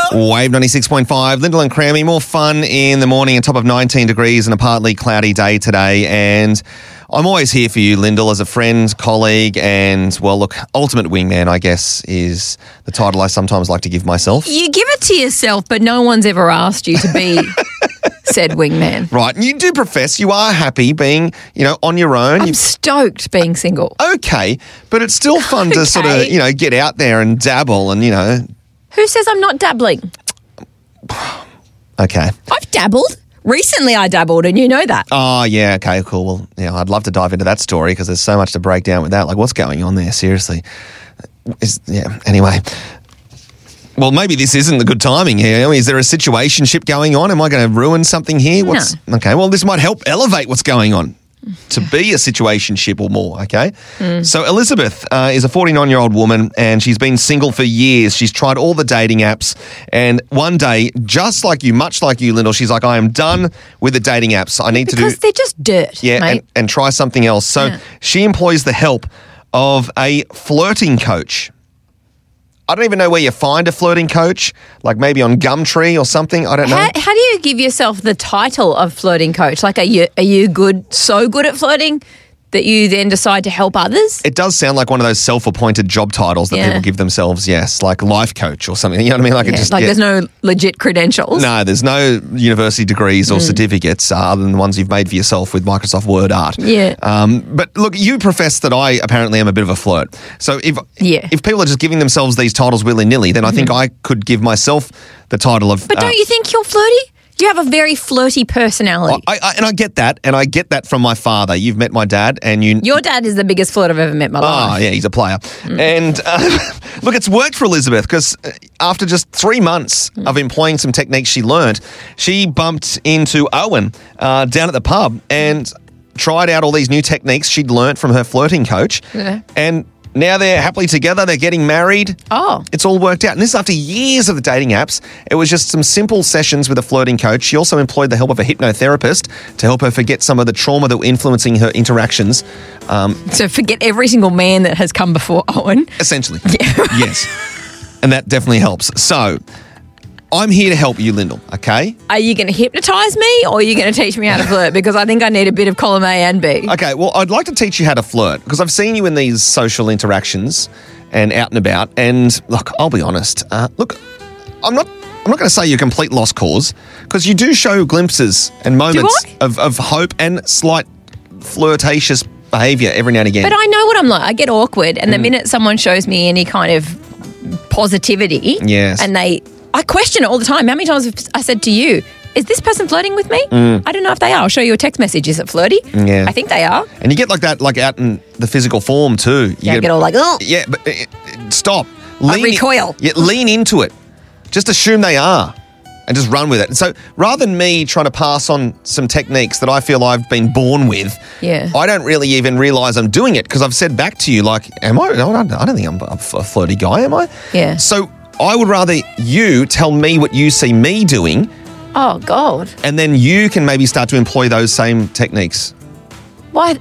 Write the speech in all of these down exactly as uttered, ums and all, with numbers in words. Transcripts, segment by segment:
Wave ninety-six point five, Lyndall and Crammy. More fun in the morning, on top of nineteen degrees and a partly cloudy day today. And I'm always here for you, Lyndall, as a friend, colleague, and, well, look, ultimate wingman, I guess, is the title I sometimes like to give myself. You give it to yourself, but no one's ever asked you to be said wingman. Right, and you do profess you are happy being, you know, on your own. I'm You've, stoked being single. okay, but it's still fun to sort of, Okay. you know, get out there and dabble and, you know, Who says I'm not dabbling? okay. I've dabbled. Recently I dabbled, and you know that. Oh, yeah, okay, cool. Well, yeah, I'd love to dive into that story because there's so much to break down with that. Like, what's going on there, seriously? Is, yeah, anyway. Well, maybe this isn't the good timing here. I mean, is there a situationship going on? Am I going to ruin something here? What's, No. Okay, well, this might help elevate what's going on to be a situationship or more, okay? Mm. So Elizabeth uh, is a forty-nine-year-old woman and she's been single for years. She's tried all the dating apps and one day, just like you, much like you, Lyndall, she's like, I am done with the dating apps. I need Because to do... they're just dirt, Yeah, mate. and, and try something else. So Yeah. she employs the help of a flirting coach. I don't even know where you find a flirting coach, like maybe on Gumtree or something. I don't know. How, how do you give yourself the title of flirting coach? Like, are you are you good, so good at flirting that you then decide to help others? It does sound like one of those self-appointed job titles that Yeah. people give themselves, yes, like life coach or something. You know what I mean? Like it Yeah, just like yeah. there's no legit credentials. No, there's no university degrees or Mm. certificates uh, other than the ones you've made for yourself with Microsoft Word Art. Yeah. Um, but look, you profess that I apparently am a bit of a flirt. So if Yeah. if people are just giving themselves these titles willy-nilly, then I think I could give myself the title of... But uh, don't you think you're flirty? You have a very flirty personality. I, I, and I get that, and I get that from my father. You've met my dad, and you... Your dad is the biggest flirt I've ever met in my Oh, life. yeah, he's a player. And uh, look, it's worked for Elizabeth because after just three months of employing some techniques she learned, she bumped into Owen uh, down at the pub and tried out all these new techniques she'd learnt from her flirting coach. Yeah. And now they're happily together. They're getting married. Oh. It's all worked out. And this is after years of the dating apps. It was just some simple sessions with a flirting coach. She also employed the help of a hypnotherapist to help her forget some of the trauma that were influencing her interactions. Um, So forget every single man that has come before Owen. Essentially. Yes. And that definitely helps. So, I'm here to help you, Lyndall, okay? Are you going to hypnotise me or are you going to teach me how to flirt? Because I think I need a bit of column A and B. Okay, well, I'd like to teach you how to flirt because I've seen you in these social interactions and out and about. And look, I'll be honest. Uh, look, I'm not I'm not going to say you're a complete lost cause because you do show glimpses and moments I? of, of hope and slight flirtatious behaviour every now and again. But I know what I'm like. I get awkward. And the Mm. minute someone shows me any kind of positivity Yes. and they, I question it all the time. How many times have I said to you, is this person flirting with me? Mm. I don't know if they are. I'll show you a text message. Is it flirty? Yeah. I think they are. And you get like that, like out in the physical form too. You Yeah, I get all like, oh. Yeah, but uh, uh, stop. I recoil. Yeah, lean into it. Just assume they are, and just run with it. And so, rather than me trying to pass on some techniques that I feel I've been born with, Yeah. I don't really even realise I'm doing it because I've said back to you, like, am I? No, I don't I don't think I'm a f- a flirty guy, am I? Yeah. So I would rather you tell me what you see me doing, Oh, God. and then you can maybe start to employ those same techniques. Why?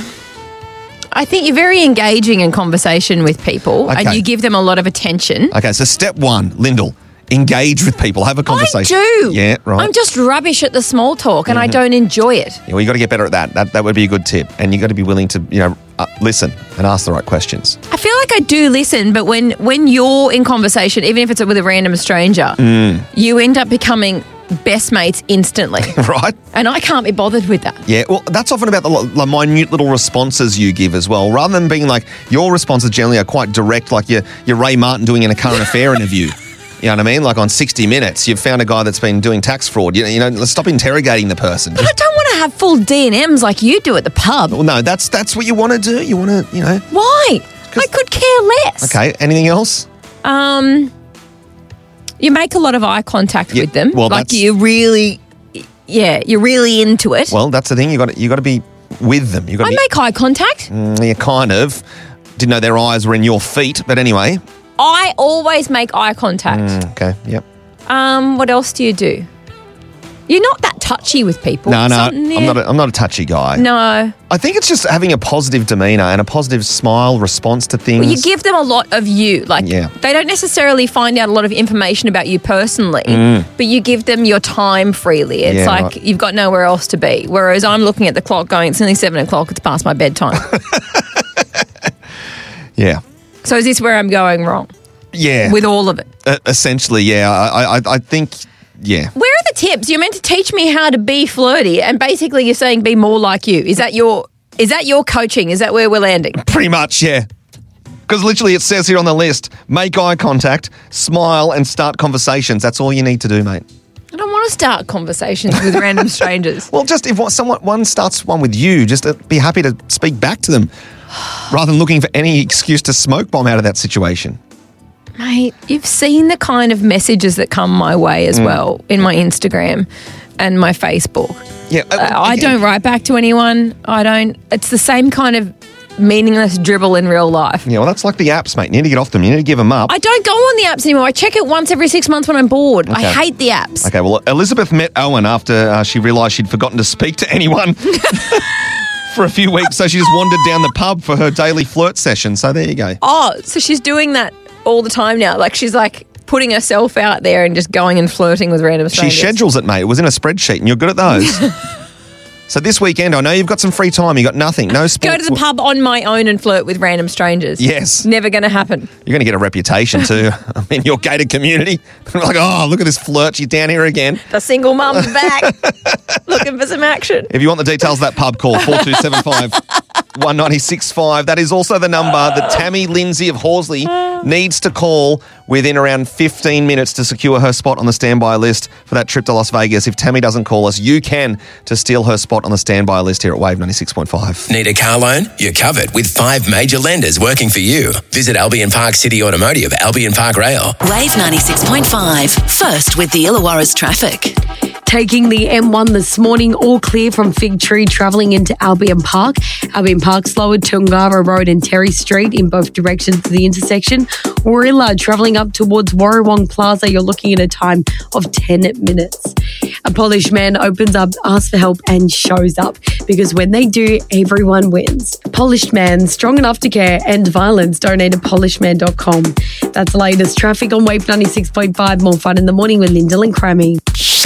I think you're very engaging in conversation with people and Okay. you give them a lot of attention. Okay, so step one, Lyndall, engage with people, have a conversation. I do. Yeah, right. I'm just rubbish at the small talk and I Mhm. don't enjoy it. Yeah, well, you got to get better at that. That that would be a good tip, and you got to be willing to, you know, uh, listen and ask the right questions. I feel like I do listen, but when, when you're in conversation, even if it's with a random stranger, Mm. you end up becoming best mates instantly. Right? And I can't be bothered with that. Yeah, well, that's often about the, lo- the minute little responses you give as well, rather than being like your responses generally are quite direct, like your your Ray Martin doing in a current affair interview. You know what I mean? Like on sixty minutes, you've found a guy that's been doing tax fraud. You know, you know let's stop interrogating the person. But I don't want to have full D and M's like you do at the pub. Well, no, that's that's what you want to do. You want to, you know. Why? I could care less. Okay. Anything else? Um, you make a lot of eye contact Yeah, with them. well, like that's- you really, yeah, you're really into it. Well, that's the thing. You got you got to be with them. You got. I be, make eye contact. Mm, yeah, kind of. Didn't know their eyes were in your feet, but anyway. I always make eye contact. Mm, okay. Yep. Um, what else do you do? You're not that touchy with people. No, no, Something- I'm not. A, I'm not a touchy guy. No. I think it's just having a positive demeanour and a positive smile response to things. Well, you give them a lot of you. Like, Yeah. they don't necessarily find out a lot of information about you personally, but you give them your time freely. It's Mm. Yeah, like right. you've got nowhere else to be. Whereas I'm looking at the clock going, it's nearly seven o'clock, it's past my bedtime. yeah, So is this where I'm going wrong yeah. with all of it? Uh, essentially, yeah. I, I, I think, yeah. Where are the tips? You're meant to teach me how to be flirty, and basically you're saying be more like you. Is that your is that your coaching? Is that where we're landing? Pretty much, yeah. Because literally it says here on the list, make eye contact, smile, and start conversations. That's all you need to do, mate. I don't want to start conversations with random strangers. Well, just if one, someone one starts one with you, just uh, be happy to speak back to them rather than looking for any excuse to smoke bomb out of that situation. Mate, you've seen the kind of messages that come my way as well in my Instagram and my Facebook. Yeah, uh, Uh, I again, don't write back to anyone. I don't. It's the same kind of meaningless dribble in real life. Yeah, well, that's like the apps, mate. You need to get off them. You need to give them up. I don't go on the apps anymore. I check it once every six months when I'm bored. I Okay. hate the apps. Okay, well, Elizabeth met Owen after uh, she realised she'd forgotten to speak to anyone for a few weeks, so she just wandered down the pub for her daily flirt session. So there you go. Oh, so she's doing that all the time now. Like, she's like putting herself out there and just going and flirting with random She strangers. schedules it, mate. It was in a spreadsheet, and you're good at those. So this weekend, I know you've got some free time. You got nothing, no Go sports. to the pub on my own and flirt with random strangers. Yes. Never going to happen. You're going to get a reputation too in your gated community. Like, oh, look at this flirt. She's down here again. The single mum's back looking for some action. If you want the details of that pub, call four two seven five, one nine six five. That is also the number that Tammy Lindsay of Horsley needs to call within around fifteen minutes to secure her spot on the standby list for that trip to Las Vegas. If Tammy doesn't call us, you can to steal her spot on the standby list here at Wave ninety-six point five. Need a car loan? You're covered with five major lenders working for you. Visit Albion Park City Automotive, Albion Park Rail. Wave ninety-six point five. First with the Illawarra's traffic. Taking the M one this morning, all clear from Fig Tree travelling into Albion Park. Albion Park slow at Tungara Road and Terry Street in both directions to the intersection. Warilla travelling up towards Warrawong Plaza, you're looking at a time of ten minutes. A polished man opens up, asks for help and shows up, because when they do, everyone wins. Polished Man, strong enough to care, end violence. Donate at polished man dot com. That's the latest traffic on Wave ninety-six point five. More fun in the morning with Lyndall and Crammy.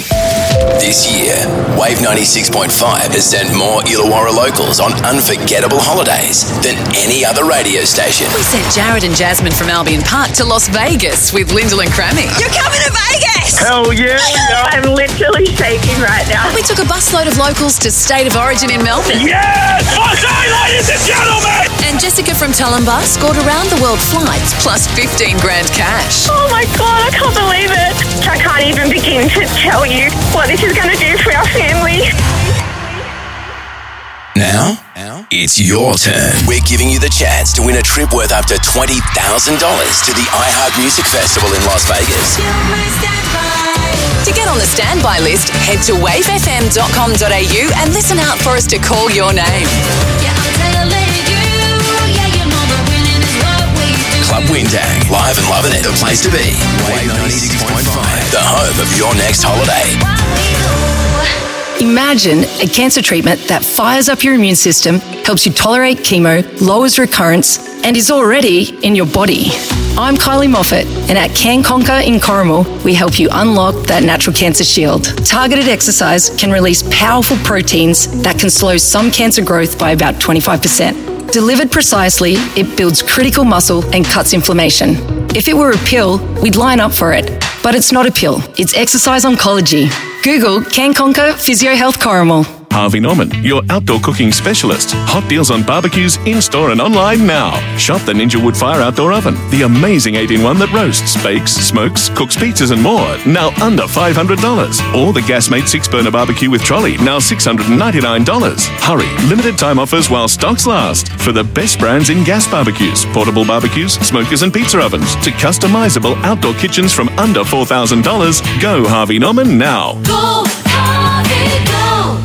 This year, Wave ninety-six point five has sent more Illawarra locals on unforgettable holidays than any other radio station. We sent Jared and Jasmine from Albion Park to Las Vegas with Lyndall and Crammy. You're coming to Vegas! Hell yeah, we are. I'm literally shaking right now. We took a busload of locals to State of Origin in Melbourne. Yes! Okay, ladies and gentlemen! And Jessica from Tulumbar scored around the world flights plus fifteen grand cash. Oh my God, I can't believe it. I can't even begin to tell you what this is going to do for our family. Now, it's your turn. We're giving you the chance to win a trip worth up to twenty thousand dollars to the iHeart Music Festival in Las Vegas. To get on the standby list, head to wave f m dot com dot a u and listen out for us to call your name. Club Windang, live and loving it, the place to be. Wave ninety-six point five, the home of your next holiday. Imagine a cancer treatment that fires up your immune system, helps you tolerate chemo, lowers recurrence, and is already in your body. I'm Kylie Moffat, and at Can Conquer in Corrimal, we help you unlock that natural cancer shield. Targeted exercise can release powerful proteins that can slow some cancer growth by about twenty-five percent. Delivered precisely, it builds critical muscle and cuts inflammation. If it were a pill, we'd line up for it. But it's not a pill, it's exercise oncology. Google Can Conquer Physio Health Corrimal. Harvey Norman, your outdoor cooking specialist. Hot deals on barbecues in-store and online now. Shop the Ninja Wood Fire Outdoor Oven, the amazing eight in one that roasts, bakes, smokes, cooks pizzas and more, now under five hundred dollars. Or the Gasmate six-burner barbecue with trolley, now six hundred ninety-nine dollars. Hurry, limited time offers while stocks last. For the best brands in gas barbecues, portable barbecues, smokers and pizza ovens, to customizable outdoor kitchens from under four thousand dollars, go Harvey Norman now. Go, Harvey, go!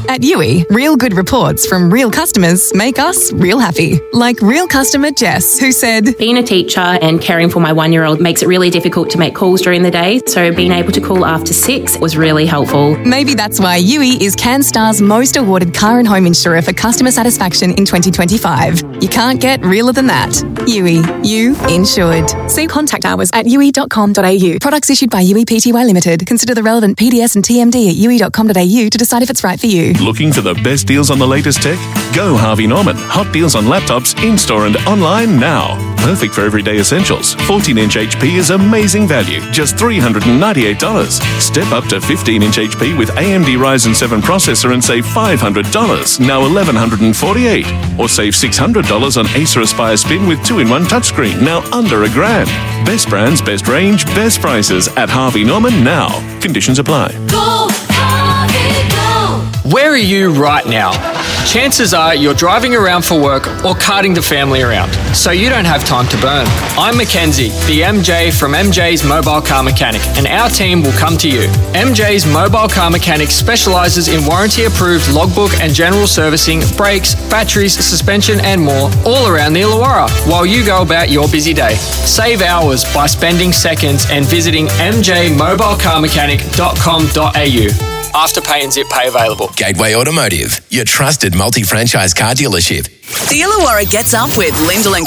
At U I, real good reports from real customers make us real happy. Like real customer Jess, who said, being a teacher and caring for my one-year-old makes it really difficult to make calls during the day, so being able to call after six was really helpful. Maybe that's why U I is CanStar's most awarded car and home insurer for customer satisfaction in twenty twenty-five. You can't get realer than that. U I, you insured. See contact hours at u i dot com dot a u. Products issued by U I P T Y Limited. Consider the relevant P D S and T M D at u i dot com dot a u to decide if it's right for you. Looking for the best deals on the latest tech? Go Harvey Norman. Hot deals on laptops in-store and online now. Perfect for everyday essentials. fourteen inch H P is amazing value, just three hundred ninety-eight dollars. Step up to fifteen inch H P with A M D Ryzen seven processor and save five hundred dollars, now eleven forty-eight dollars. Or save six hundred dollars on Acer Aspire Spin with two in one touchscreen, now under a grand. Best brands, best range, best prices at Harvey Norman now. Conditions apply. Go, Harvey, go! Where are you right now? Chances are you're driving around for work or carting the family around, so you don't have time to burn. I'm Mackenzie, the M J from M J's Mobile Car Mechanic, and our team will come to you. M J's Mobile Car Mechanic specialises in warranty-approved logbook and general servicing, brakes, batteries, suspension and more, all around the Illawarra, while you go about your busy day. Save hours by spending seconds and visiting m j mobile car mechanic dot com dot a u. Afterpay and Zip Pay available. Gateway Automotive, your trusted multi-franchise car dealership. The Illawarra gets up with Lyndall and